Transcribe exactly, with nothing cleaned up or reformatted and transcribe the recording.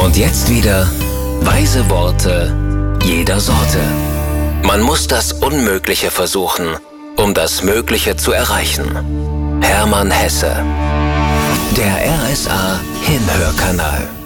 Und jetzt wieder weise Worte jeder Sorte. Man muss das Unmögliche versuchen, um das Mögliche zu erreichen. Hermann Hesse. Der R S A Hinhörkanal.